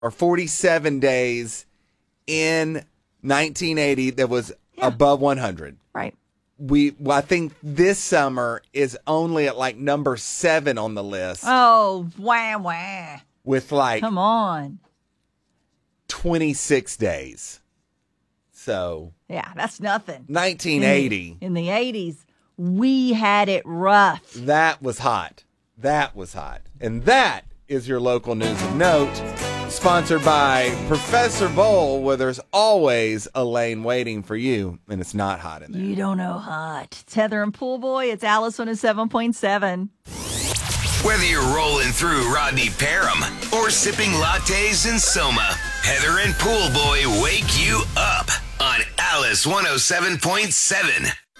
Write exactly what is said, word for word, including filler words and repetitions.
or forty-seven days in nineteen eighty that was yeah. above one hundred. Right. We, well, I think this summer is only at like number seven on the list. Oh, wah, wah. With like. Come on. twenty-six days. So. Yeah, that's nothing. nineteen eighty. In the, in the eighties, we had it rough. That was hot. That was hot. And that is your local news of note. Sponsored by Professor Bowl, where there's always a lane waiting for you, and it's not hot in there. You don't know hot. It's Heather and Pool Boy. It's Alice one oh seven point seven. Whether you're rolling through Rodney Parham or sipping lattes in Soma, Heather and Pool Boy wake you up on Alice one oh seven point seven.